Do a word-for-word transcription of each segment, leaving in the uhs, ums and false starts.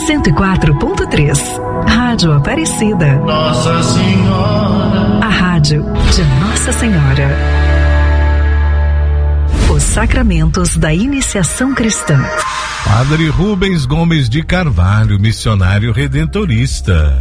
cento e quatro ponto três. Rádio Aparecida. Nossa Senhora. A rádio de Nossa Senhora. Os sacramentos da iniciação cristã. Padre Rubens Gomes de Carvalho, missionário redentorista.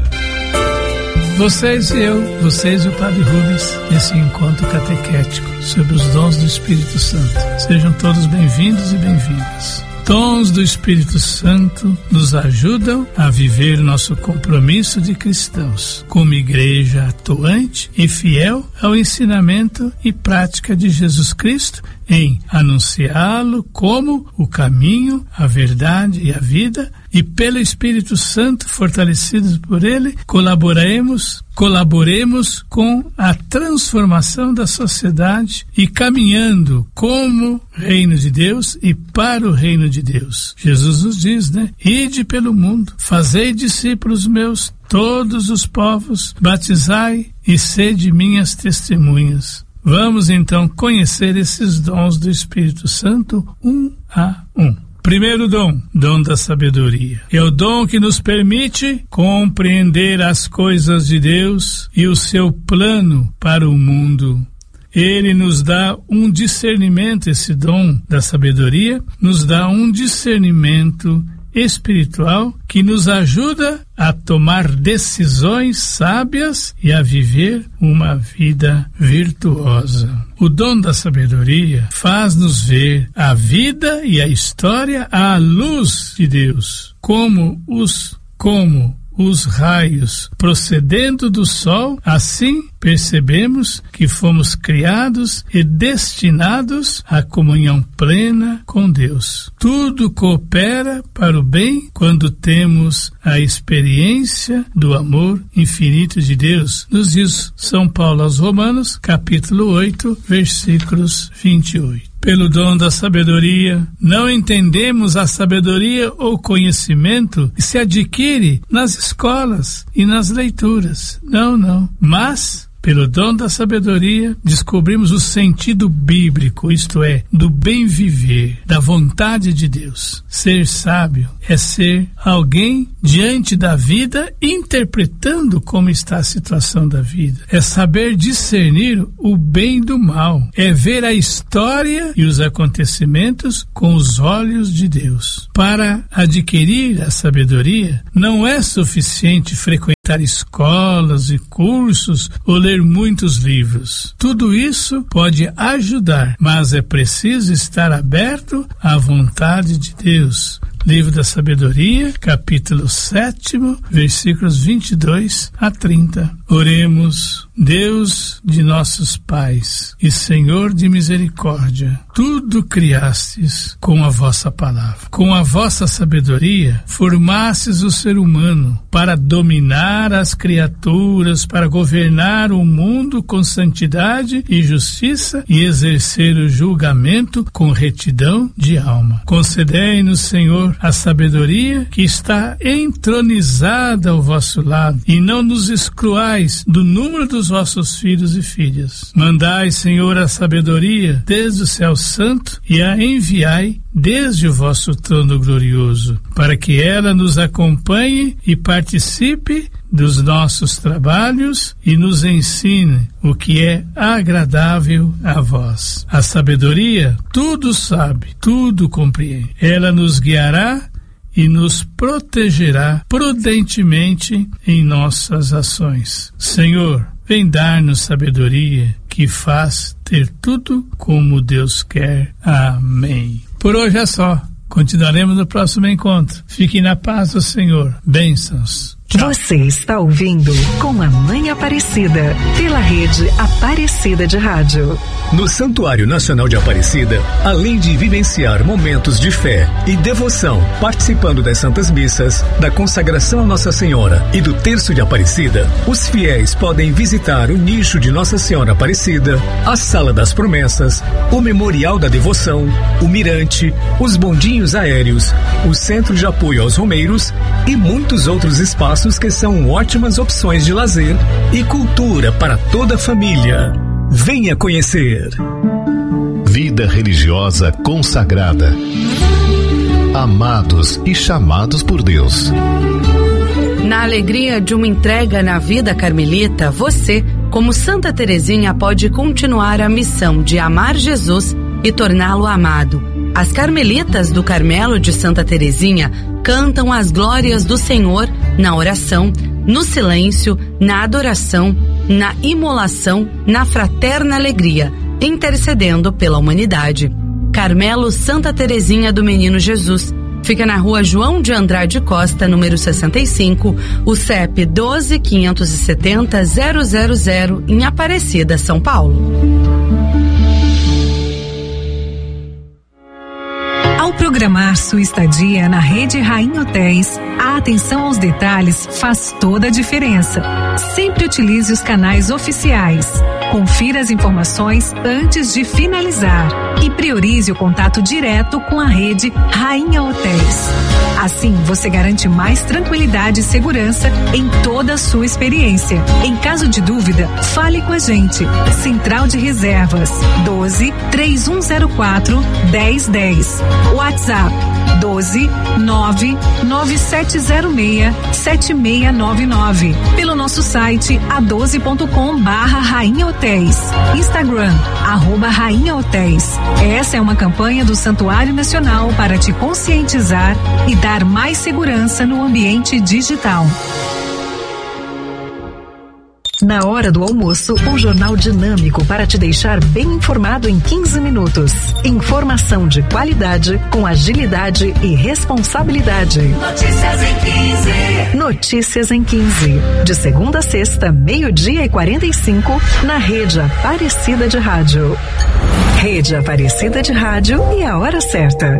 Vocês e eu, vocês e o Padre Rubens, nesse encontro catequético sobre os dons do Espírito Santo. Sejam todos bem-vindos e bem-vindas. Dons do Espírito Santo nos ajudam a viver nosso compromisso de cristãos, como igreja atuante e fiel ao ensinamento e prática de Jesus Cristo, em anunciá-lo como o caminho, a verdade e a vida, e pelo Espírito Santo, fortalecidos por ele, colaboremos, colaboremos com a transformação da sociedade e caminhando como reino de Deus e para o reino de Deus. Jesus nos diz, né? Ide pelo mundo, fazei discípulos meus todos os povos, batizai e sede minhas testemunhas. Vamos então conhecer esses dons do Espírito Santo um a um. Primeiro dom, dom da sabedoria. É o dom que nos permite compreender as coisas de Deus e o seu plano para o mundo. Ele nos dá um discernimento, esse dom da sabedoria, nos dá um discernimento espiritual que nos ajuda a tomar decisões sábias e a viver uma vida virtuosa. O dom da sabedoria faz-nos ver a vida e a história à luz de Deus, como os como os raios procedendo do sol, assim percebemos que fomos criados e destinados à comunhão plena com Deus. Tudo coopera para o bem quando temos a experiência do amor infinito de Deus, nos diz São Paulo aos Romanos, capítulo oito, versículos vinte e oito. Pelo dom da sabedoria, não entendemos a sabedoria ou conhecimento que se adquire nas escolas e nas leituras. Não, não. Mas, pelo dom da sabedoria, descobrimos o sentido bíblico, isto é, do bem viver, da vontade de Deus. Ser sábio é ser alguém diante da vida, interpretando como está a situação da vida. É saber discernir o bem do mal. É ver a história e os acontecimentos com os olhos de Deus. Para adquirir a sabedoria, não é suficiente frequentar escolas e cursos ou ler muitos livros. Tudo isso pode ajudar, mas é preciso estar aberto à vontade de Deus. Livro da Sabedoria, capítulo sete, versículos vinte e dois a trinta. Oremos. Deus de nossos pais e Senhor de misericórdia, tudo criastes com a vossa palavra. Com a vossa sabedoria, formastes o ser humano para dominar as criaturas, para governar o mundo com santidade e justiça e exercer o julgamento com retidão de alma. Concedei-nos, Senhor, a sabedoria que está entronizada ao vosso lado e não nos excluais do número dos vossos filhos e filhas. Mandai, Senhor, a sabedoria desde o céu santo e a enviai desde o vosso trono glorioso, para que ela nos acompanhe e participe dos nossos trabalhos e nos ensine o que é agradável a vós. A sabedoria tudo sabe, tudo compreende. Ela nos guiará e nos protegerá prudentemente em nossas ações. Senhor, vem dar-nos sabedoria que faz ter tudo como Deus quer. Amém. Por hoje é só. Continuaremos no próximo encontro. Fiquem na paz do Senhor. Bênçãos. Tchau. Você está ouvindo Com a Mãe Aparecida, pela rede Aparecida de Rádio. No Santuário Nacional de Aparecida, além de vivenciar momentos de fé e devoção, participando das Santas Missas, da consagração a Nossa Senhora e do Terço de Aparecida, os fiéis podem visitar o nicho de Nossa Senhora Aparecida, a Sala das Promessas, o Memorial da Devoção, o Mirante, os bondinhos aéreos, o Centro de Apoio aos Romeiros e muitos outros espaços que são ótimas opções de lazer e cultura para toda a família. Venha conhecer. Vida religiosa consagrada. amados e chamados por Deus. Na alegria de uma entrega na vida carmelita, você, como Santa Teresinha, pode continuar a missão de amar Jesus e torná-lo amado. As Carmelitas do Carmelo de Santa Teresinha cantam as glórias do Senhor na oração, no silêncio, na adoração, na imolação, na fraterna alegria, intercedendo pela humanidade. Carmelo Santa Teresinha do Menino Jesus. Fica na rua João de Andrade Costa, número sessenta e cinco, o C E P doze, quinhentos e setenta, zero zero zero, em Aparecida, São Paulo. Ao programar sua estadia na Rede Rainha Hotéis, a atenção aos detalhes faz toda a diferença. Sempre utilize os canais oficiais. Confira as informações antes de finalizar e priorize o contato direto com a Rede Rainha Hotéis. Assim, você garante mais tranquilidade e segurança em toda a sua experiência. Em caso de dúvida, fale com a gente. Central de Reservas doze, três um zero quatro, dez dez. WhatsApp doze, nove, nove sete zero seis, sete seis nove nove. Pelo nosso site a doze ponto com barra Rainha Hotéis. Instagram, arroba Rainha Hotéis. Essa é uma campanha do Santuário Nacional para te conscientizar e dar mais segurança no ambiente digital. Na hora do almoço, um jornal dinâmico para te deixar bem informado em quinze minutos. Informação de qualidade, com agilidade e responsabilidade. Notícias em quinze. Notícias em quinze. De segunda a sexta, meio-dia e quarenta e cinco, na Rede Aparecida de Rádio. Rede Aparecida de Rádio e a hora certa.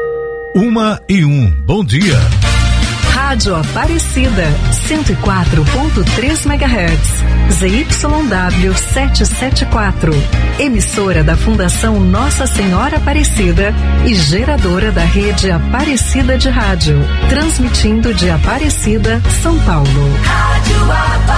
Uma e um. Bom dia. Rádio Aparecida, cento e quatro ponto três megahertz, Z Y W setecentos e setenta e quatro, emissora da Fundação Nossa Senhora Aparecida e geradora da Rede Aparecida de Rádio, transmitindo de Aparecida, São Paulo. Rádio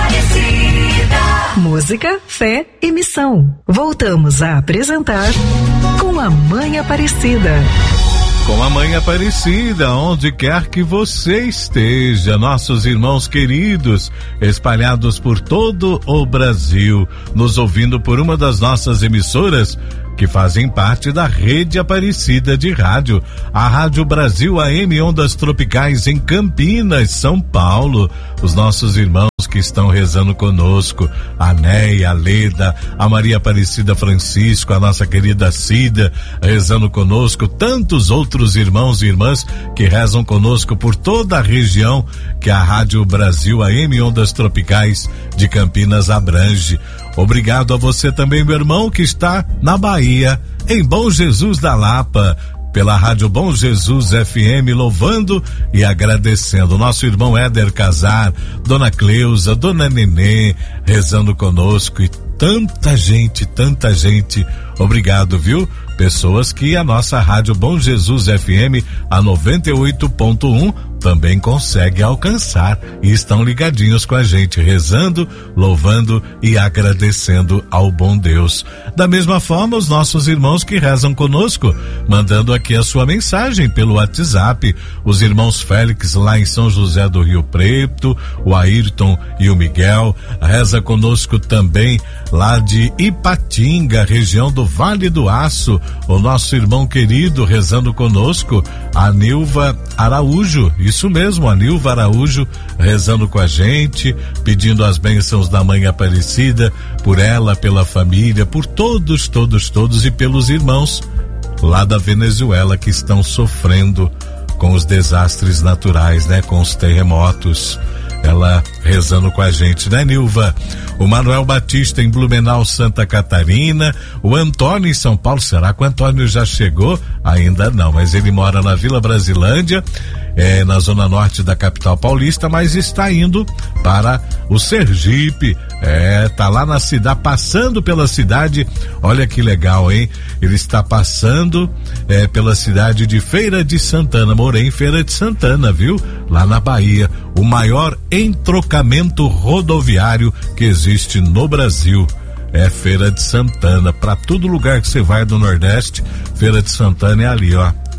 Aparecida. Música, fé e missão. Voltamos a apresentar Com a Mãe Aparecida. Com a Mãe Aparecida, onde quer que você esteja, nossos irmãos queridos, espalhados por todo o Brasil, nos ouvindo por uma das nossas emissoras que fazem parte da Rede Aparecida de Rádio, a Rádio Brasil A M Ondas Tropicais em Campinas, São Paulo. Os nossos irmãos que estão rezando conosco, a Neia, a Leda, a Maria Aparecida Francisco, a nossa querida Cida, rezando conosco, tantos outros irmãos e irmãs que rezam conosco por toda a região que a Rádio Brasil A M Ondas Tropicais de Campinas abrange. Obrigado a você também, meu irmão, que está na Bahia, em Bom Jesus da Lapa, pela Rádio Bom Jesus F M, louvando e agradecendo. Nosso irmão Éder Casar, Dona Cleusa, Dona Nenê, rezando conosco e tanta gente, tanta gente. Obrigado, viu? Pessoas que a nossa Rádio Bom Jesus F M, a noventa e oito ponto um, também consegue alcançar e estão ligadinhos com a gente, rezando, louvando e agradecendo ao bom Deus. Da mesma forma, os nossos irmãos que rezam conosco, mandando aqui a sua mensagem pelo WhatsApp, os irmãos Félix lá em São José do Rio Preto, o Ayrton e o Miguel, reza conosco também lá de Ipatinga, região do Vale do Aço, o nosso irmão querido rezando conosco, a Nilva Araújo. Isso mesmo, a Nilva Araújo rezando com a gente, pedindo as bênçãos da Mãe Aparecida, por ela, pela família, por todos, todos, todos e pelos irmãos lá da Venezuela que estão sofrendo com os desastres naturais, né? Com os terremotos. Ela rezando com a gente, né, Nilva? O Manuel Batista em Blumenau, Santa Catarina, o Antônio em São Paulo. Será que o Antônio já chegou? Ainda não, mas ele mora na Vila Brasilândia, é, na zona norte da capital paulista, mas está indo para o Sergipe, é, tá lá na cidade, passando pela cidade, olha que legal, hein? Ele está passando é, pela cidade de Feira de Santana, morei em Feira de Santana, viu? Lá na Bahia, o maior entrocamento rodoviário que existe no Brasil. É Feira de Santana. Para todo lugar que você vai do Nordeste, Feira de Santana é ali, ó.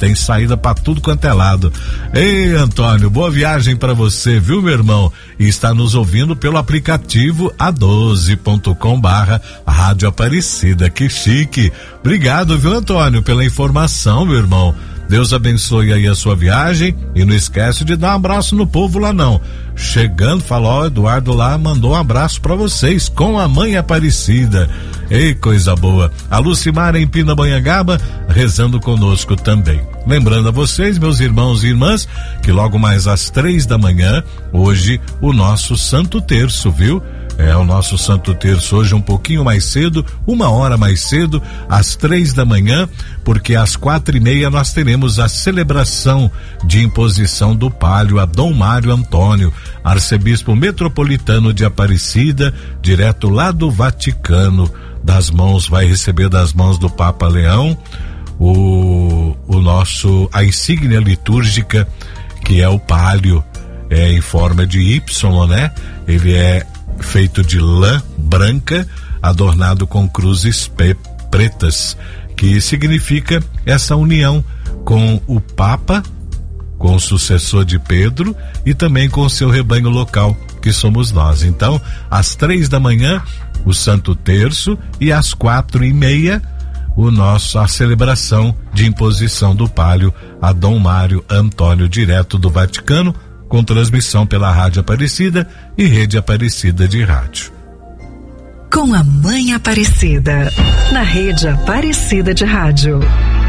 tem saída pra tudo quanto é lado. Ei, Antônio, boa viagem pra você, viu, meu irmão? E está nos ouvindo pelo aplicativo a doze ponto com barra Rádio Aparecida, que chique. Obrigado, viu, Antônio, pela informação, meu irmão. Deus abençoe aí a sua viagem e não esquece de dar um abraço no povo lá não. Chegando, falou, ó, Eduardo lá mandou um abraço pra vocês com a mãe Aparecida. Ei, coisa boa. A Lucimara em Pindamonhangaba rezando conosco também. Lembrando a vocês, meus irmãos e irmãs, que logo mais às três da manhã, hoje, o nosso Santo Terço, viu? É o nosso Santo Terço hoje um pouquinho mais cedo, uma hora mais cedo, às três da manhã, porque às quatro e meia nós teremos a celebração de imposição do palio a Dom Mário Antônio, arcebispo metropolitano de Aparecida, direto lá do Vaticano. Das mãos, vai receber das mãos do Papa Leão o, o nosso, a insígnia litúrgica, que é o palio, é em forma de Y, né? Ele é feito de lã branca, adornado com cruzes pe- pretas, que significa essa união com o Papa, com o sucessor de Pedro e também com o seu rebanho local, que somos nós. Então, às três da manhã, o Santo Terço, e às quatro e meia, o nosso, a celebração de imposição do palio a Dom Mário Antônio, direto do Vaticano, com transmissão pela Rádio Aparecida e Rede Aparecida de Rádio. Com a Mãe Aparecida, na Rede Aparecida de Rádio.